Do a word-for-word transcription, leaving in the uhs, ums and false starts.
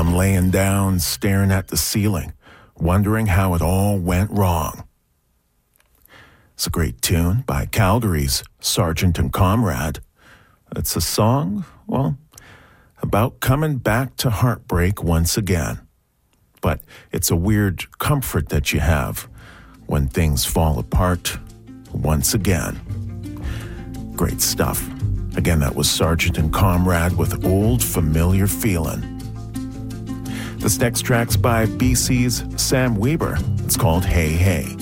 I'm laying down, staring at the ceiling, wondering how it all went wrong. It's a great tune by Calgary's Sergeant and Comrade. It's a song, well, about coming back to heartbreak once again. But it's a weird comfort that you have when things fall apart once again. Great stuff. Again, that was Sergeant and Comrade with Old Familiar Feelin'. This next track's by B C's Sam Weber. It's called Hey Hey.